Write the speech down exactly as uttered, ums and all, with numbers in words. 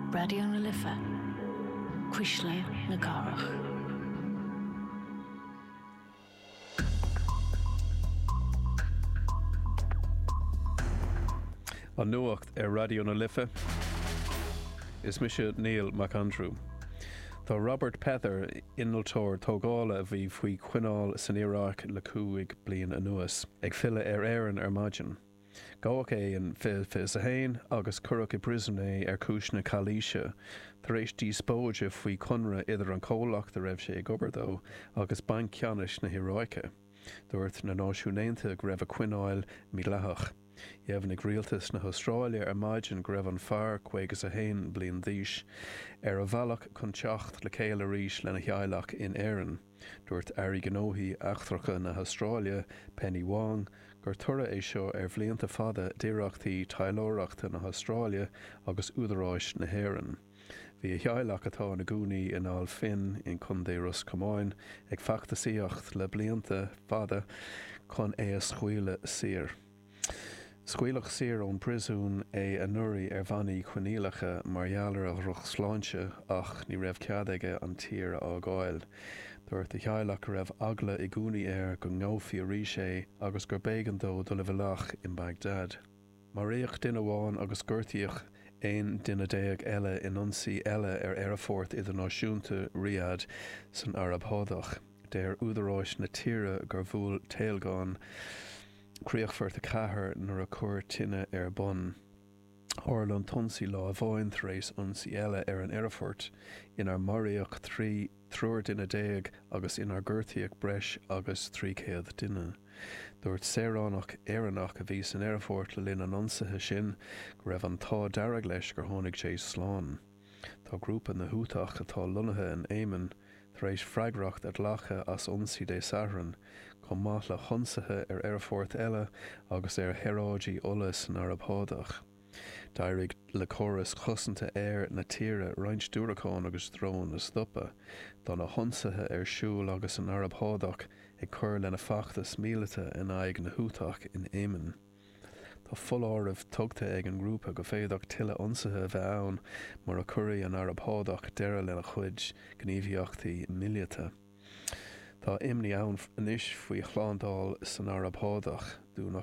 Radio na Lifa, Quisle na Garach. An nuacht ar Radio na Lifa is mise Neil McAndrew. Tá Robert Pether inaltóir tógála a bhí faoi chuineáil san Iarracht le cúig bliain anuas ag fille ar éireann ar maidin. Gáach é an fi fis a hain agus curach i brisbane é ar cúisna Calaoise tar éis díspóide faoi conra idir an cólacht a raibh sé ag gobardó agus banc ceannis na Hiráice. Dúirt na náisiúnéanta go raibh a chuineáil míleathach. Jeavan ag rialtas na Australia ar maidin go raibh an fear chuigus a hain bliain díis ar a bhealach chun teacht le céile arís lena chealaach in Éireann. Dúirt Ari Gnóthaí achtracha na Australia Penny Wong gur tura é seo ar bhlianta fada díreachtaí tailóireachta na Australia agus údaráis na hÉireann. Bhí a chealaach atá na gúnaí in áil fin in Condé Cumáin ag feachtasaíocht le blianta fada chun é a scaoile saor. Scaoilech saor ón prisún é a nuirí ar bhanaí choinílacha margheallar a ruch sláinte ach ní raibh cead aige an tír á gáil. Dúirt a chealaach go raibh agla i gúnaí air go ngófaí arís é agus gur bégan dó do le bhleach in Baghdad. Mar réoch duine bháin agus gurtaíoch éon duine déag eile in ionsaí eile ar aerofoort idirnáisiúnta Riyadh san Arab Hádach. Déir údaráis na tíre gur bhfuil téalgáin Críochfort a chathair nuair a chuir tine ar bun. Orlan tonsaí lá a bháin tar éis ionsaí eile ar an aerofoort inar maríoch trí trúir duine déag agus inar gurtaíoch breis agus trícéad duine. Dúirt Saoránach éireannach a bhí san aerofoort le linn an ionsaithe sin go raibh an tá dearg leis gur tháinig sé sláán. Tá grúpa na hútach atá lonathe in Éimeann tar éis freigracht at lacha as ionsaí dé Sahrann chun maith le chonsathe ar aerofoort eile agus ar heráidí ola san Arab Hádach. D'éirigh le choras chosanta air na tíre roinnt dúracán agus drón na stoppa, dá na chonsathe ar siúl agus an Arab Hádach ag chuir lena feachtas míleata in aig na hútach in Éimeann. Tá full áireamh tugta ag an grúpa go féadach tuile ionsaithe bheith ann mar a cuirí an Arab Hádach deire lena chuid gníomhaíochtaí míleata. Tá imní ann inis faoi chláándáil san Arab Hádach dúnach